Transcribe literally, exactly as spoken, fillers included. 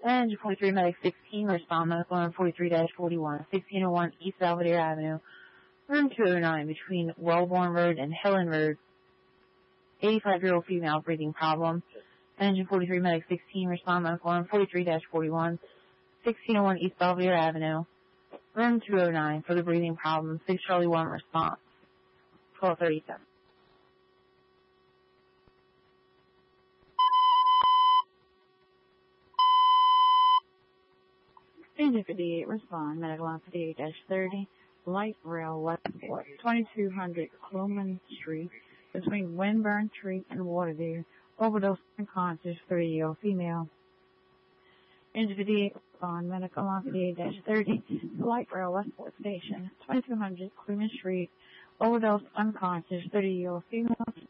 Engine forty-three, Medic sixteen, respond medical on forty-three dash forty-one, sixteen oh one East Belvedere Avenue, room two oh nine, between Wellborn Road and Helen Road. eighty-five-year-old female, breathing problem. Engine forty-three, Medic sixteen, respond medical on forty-three dash forty-one, sixteen oh one East Belvedere Avenue, room two oh nine, for the breathing problem. six Charlie one, response. twelve thirty-seven. Engine fifty-eight, respond, medical on fifty-eight dash thirty, light rail Westport, twenty-two hundred Cloman Street, between Winburn Street and Waterview, overdose unconscious, thirty-year-old female. Engine fifty-eight, respond, medical on fifty-eight dash thirty, light rail Westport Station, twenty-two hundred Cleveland Street, overdose unconscious, thirty-year-old female.